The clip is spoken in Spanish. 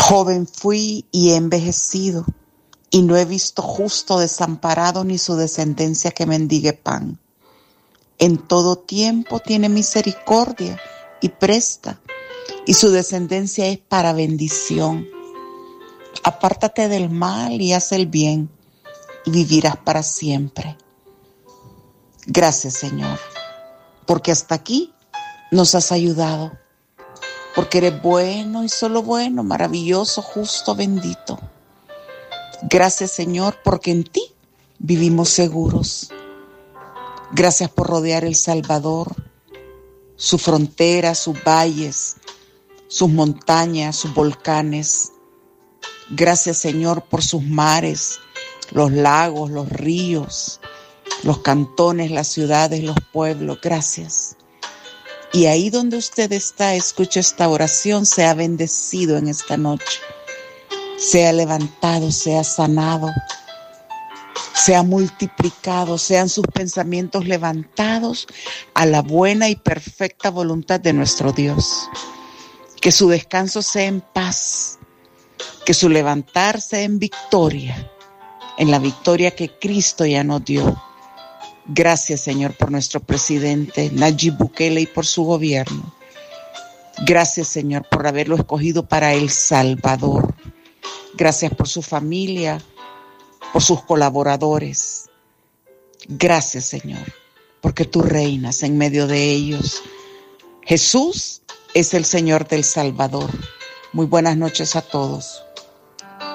Joven fui y he envejecido, y no he visto justo desamparado ni su descendencia que mendigue pan. En todo tiempo tiene misericordia y presta, y su descendencia es para bendición. Apártate del mal y haz el bien, y vivirás para siempre. Gracias, Señor, porque hasta aquí nos has ayudado, porque eres bueno y solo bueno, maravilloso, justo, bendito. Gracias, Señor, porque en ti vivimos seguros. Gracias por rodear El Salvador, su frontera, sus valles, sus montañas, sus volcanes. Gracias, Señor, por sus mares, los lagos, los ríos, los cantones, las ciudades, los pueblos. Gracias. Y ahí donde usted está, escucha esta oración, sea bendecido en esta noche, sea levantado, sea sanado, sea multiplicado, sean sus pensamientos levantados a la buena y perfecta voluntad de nuestro Dios. Que su descanso sea en paz, que su levantar sea en victoria, en la victoria que Cristo ya nos dio. Gracias, Señor, por nuestro presidente Nayib Bukele y por su gobierno. Gracias, Señor, por haberlo escogido para El Salvador. Gracias por su familia, por sus colaboradores. Gracias, Señor, porque tú reinas en medio de ellos. Jesús es el Señor del Salvador. Muy buenas noches a todos.